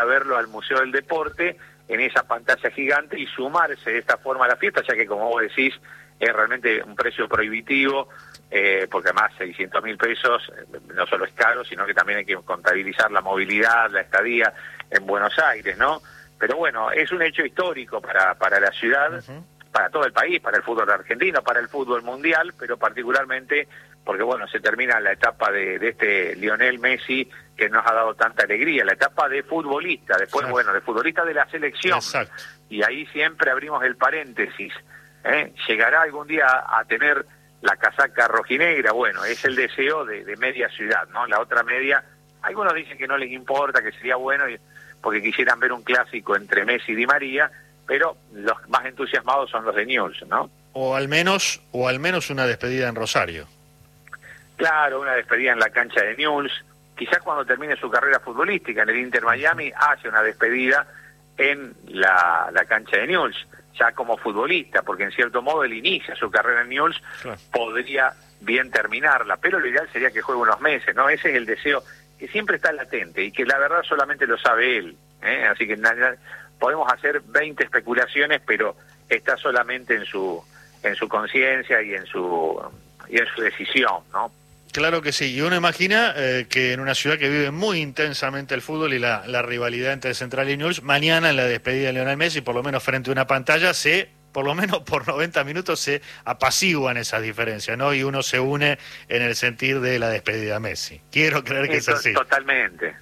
a verlo al Museo del Deporte en esa pantalla gigante y sumarse de esta forma a la fiesta, ya que como vos decís, es realmente un precio prohibitivo, porque además 600.000 pesos no solo es caro, sino que también hay que contabilizar la movilidad, la estadía en Buenos Aires, ¿no? Pero bueno, es un hecho histórico para la ciudad, para todo el país, para el fútbol argentino, para el fútbol mundial, pero particularmente porque, bueno, se termina la etapa de este Lionel Messi que nos ha dado tanta alegría, la etapa de futbolista, después, Exacto. bueno, de futbolista de la selección. Exacto. Y ahí siempre abrimos el paréntesis, ¿llegará algún día a tener la casaca rojinegra? Bueno, es el deseo de media ciudad, ¿no? La otra media, algunos dicen que no les importa, que sería bueno, porque quisieran ver un clásico entre Messi y Di María, pero los más entusiasmados son los de Newell's, ¿no? O al menos una despedida en Rosario. Claro, una despedida en la cancha de Newell's, quizás cuando termine su carrera futbolística en el Inter Miami, hace una despedida en la cancha de Newell's, ya como futbolista, porque en cierto modo él inicia su carrera en Newell's, claro. Podría bien terminarla, pero lo ideal sería que juegue unos meses, ¿no? Ese es el deseo que siempre está latente y que la verdad solamente lo sabe él, así que podemos hacer 20 especulaciones, pero está solamente en su conciencia y en su decisión, ¿no? Claro que sí, y uno imagina que en una ciudad que vive muy intensamente el fútbol y la rivalidad entre Central y Newell's, mañana en la despedida de Lionel Messi, por lo menos frente a una pantalla, por lo menos por 90 minutos se apaciguan esas diferencias, ¿no? Y uno se une en el sentir de la despedida de Messi. Quiero creer que es así. Totalmente,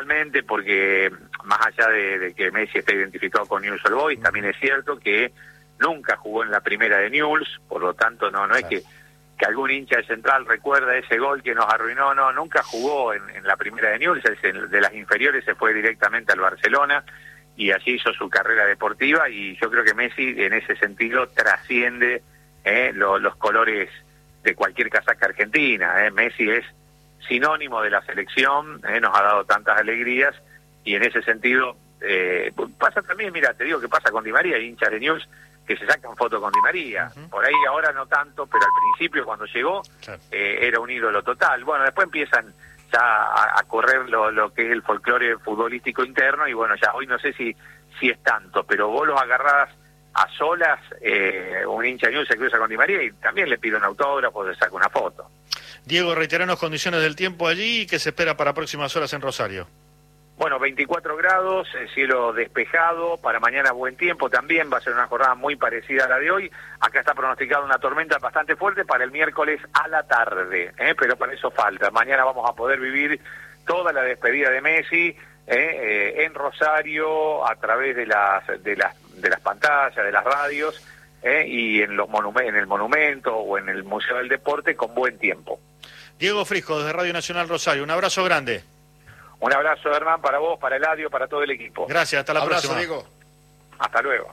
porque más allá de que Messi está identificado con Newell's Old Boys, también es cierto que nunca jugó en la primera de Newell's, por lo tanto no es que algún hincha de Central recuerda ese gol que nos arruinó, nunca jugó en la primera de Newell's, de las inferiores se fue directamente al Barcelona y allí hizo su carrera deportiva, y yo creo que Messi en ese sentido trasciende los colores de cualquier casaca argentina. Messi es sinónimo de la selección, nos ha dado tantas alegrías, y en ese sentido pasa también, mira, te digo que pasa con Di María, hinchas de Newell's que se sacan fotos con Di María, por ahí ahora no tanto, pero al principio cuando llegó era un ídolo total. Bueno, después empiezan ya a correr lo que es el folclore futbolístico interno, y bueno, ya hoy no sé si es tanto, pero vos los agarrás a solas, un hincha de Newell's se cruza con Di María y también le pide un autógrafo, se saca una foto. Diego, reiteranos condiciones del tiempo allí y qué se espera para próximas horas en Rosario. Bueno, 24 grados, cielo despejado, para mañana buen tiempo también, va a ser una jornada muy parecida a la de hoy. Acá está pronosticada una tormenta bastante fuerte para el miércoles a la tarde, pero para eso falta. Mañana vamos a poder vivir toda la despedida de Messi en Rosario, a través de las pantallas, de las radios, y en el monumento o en el Museo del Deporte con buen tiempo. Diego Frisco, desde Radio Nacional Rosario, un abrazo grande. Un abrazo, Hernán, para vos, para Eladio, para todo el equipo. Gracias, hasta la próxima. Diego. Hasta luego.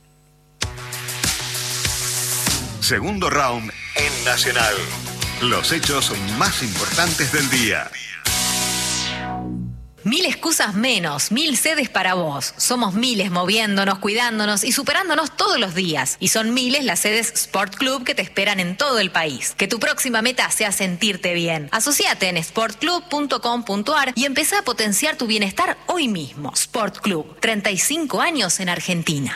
Segundo round en Nacional. Los hechos más importantes del día. 1000 excusas menos, 1000 sedes para vos. Somos miles moviéndonos, cuidándonos y superándonos todos los días. Y son miles las sedes Sport Club que te esperan en todo el país. Que tu próxima meta sea sentirte bien. Asociate en sportclub.com.ar y empezá a potenciar tu bienestar hoy mismo. Sport Club, 35 años en Argentina.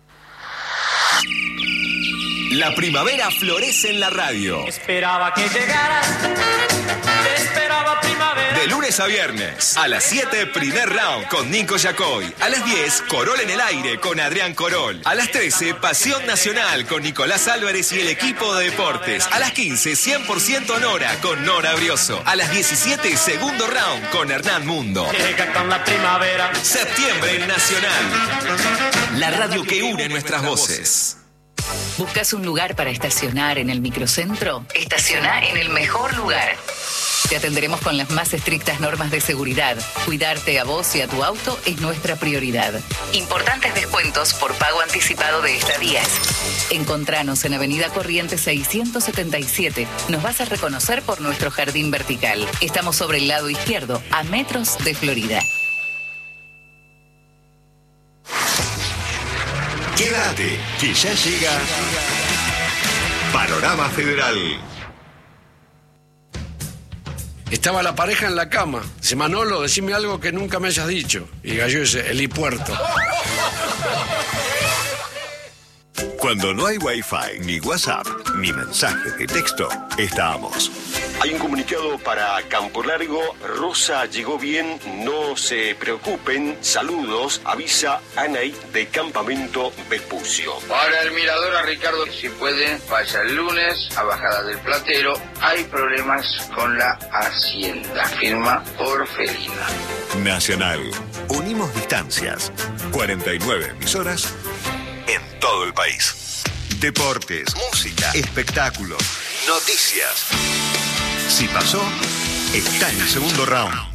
La primavera florece en la radio. Esperaba que llegaras, te esperaba primavera. De lunes a viernes, a las 7, primer round con Nico Yacoy. A las 10, Corol en el aire con Adrián Corol. A las 13, Pasión Nacional con Nicolás Álvarez y el equipo de deportes. A las 15, 100% Nora con Nora Brioso. A las 17, segundo round con Hernán Mundo. Llega con la primavera. Septiembre en Nacional. La radio que une nuestras voces. ¿Buscas un lugar para estacionar en el microcentro? Estaciona en el mejor lugar. Te atenderemos con las más estrictas normas de seguridad. Cuidarte a vos y a tu auto es nuestra prioridad. Importantes descuentos por pago anticipado de estadías. Encontranos en Avenida Corrientes 677. Nos vas a reconocer por nuestro jardín vertical. Estamos sobre el lado izquierdo, a metros de Florida. Quédate, que ya llega Panorama Federal. Estaba la pareja en la cama. Dice, Manolo, decime algo que nunca me hayas dicho. Y Gallo dice, helipuerto. Cuando no hay Wi-Fi, ni WhatsApp, ni mensajes de texto, estamos. Hay un comunicado para Campo Largo. Rosa llegó bien, no se preocupen. Saludos, avisa Anaí de Campamento Vespucio. Para el mirador a Ricardo, si puede, vaya el lunes a Bajada del Platero. Hay problemas con la Hacienda. Firma por Felina. Nacional. Unimos distancias. 49 emisoras en todo el país. Deportes, música, espectáculos, noticias. Si pasó, está en el segundo round.